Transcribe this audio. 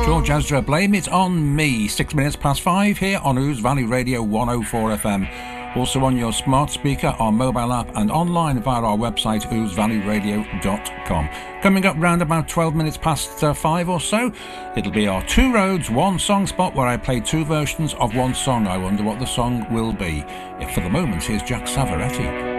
George Ezra, Blame It On Me. 6 minutes past 5 here on Ouse Valley Radio 104 FM. Also on your smart speaker, our mobile app, and online via our website, ousevalleyradio.com. Coming up round about 12 minutes past 5 or so, it'll be our Two Roads, One Song spot where I play two versions of one song. I wonder what the song will be. For the moment, here's Jack Savaretti.